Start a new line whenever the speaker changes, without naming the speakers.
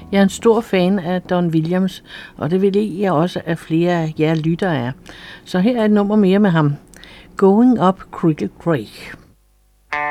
Jeg er en stor fan af Don Williams, og det vil jeg også, at flere af jer lyttere er. Så her er et nummer mere med ham. Going Up Cricket Creek.